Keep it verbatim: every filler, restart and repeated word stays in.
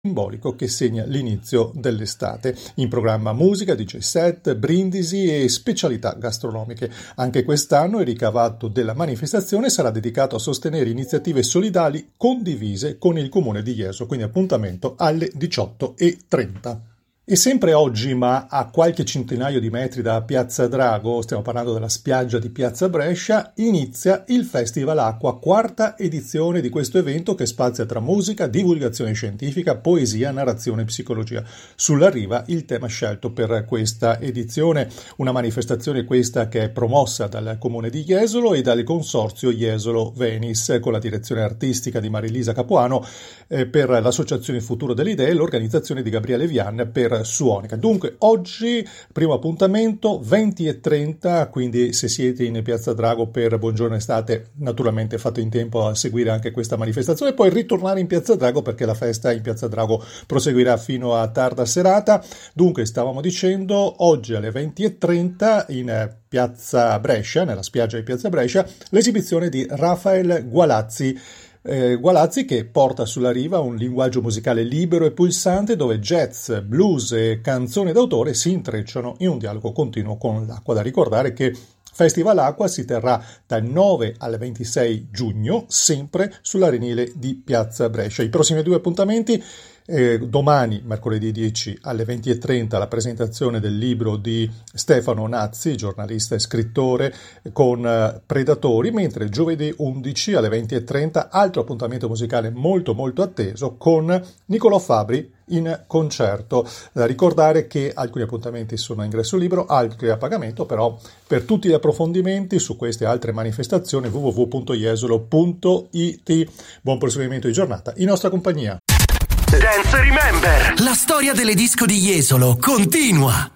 simbolico che segna l'inizio dell'estate. In programma musica, D J set, brindisi e specialità gastronomiche. Anche quest'anno il ricavato della manifestazione sarà dedicato a sostenere iniziative solidali condivise con il comune di Jesolo, quindi appuntamento alle diciotto e trenta. E sempre oggi, ma a qualche centinaio di metri da Piazza Drago, stiamo parlando della spiaggia di Piazza Brescia, inizia il Festival Acqua, quarta edizione di questo evento che spazia tra musica, divulgazione scientifica, poesia, narrazione e psicologia. Sulla riva il tema scelto per questa edizione, una manifestazione questa che è promossa dal comune di Jesolo e dal consorzio Jesolo Venice, con la direzione artistica di Marilisa Capuano, eh, per l'Associazione Futuro delle Idee e l'organizzazione di Gabriele Vian per Suonica. Dunque oggi primo appuntamento venti e trenta, quindi se siete in Piazza Drago per Buongiorno Estate naturalmente fate in tempo a seguire anche questa manifestazione e poi ritornare in Piazza Drago perché la festa in Piazza Drago proseguirà fino a tarda serata. Dunque stavamo dicendo oggi alle venti e trenta in Piazza Brescia, nella spiaggia di Piazza Brescia, l'esibizione di Rafael Gualazzi. Eh, Gualazzi che porta sulla riva un linguaggio musicale libero e pulsante dove jazz, blues e canzoni d'autore si intrecciano in un dialogo continuo con l'acqua. Da ricordare che Festival Acqua si terrà dal nove al ventisei giugno sempre sull'arenile di Piazza Brescia. I prossimi due appuntamenti: Eh, domani, mercoledì dieci alle venti e trenta, la presentazione del libro di Stefano Nazzi, giornalista e scrittore, con eh, Predatori, mentre giovedì undici alle venti e trenta, altro appuntamento musicale molto molto atteso con Niccolò Fabri in concerto. Da ricordare che alcuni appuntamenti sono a ingresso libero, altri a pagamento, però per tutti gli approfondimenti su queste altre manifestazioni w w w punto jesolo punto i t. Buon proseguimento di giornata in nostra compagnia. Dance Remember. La storia delle disco di Jesolo continua.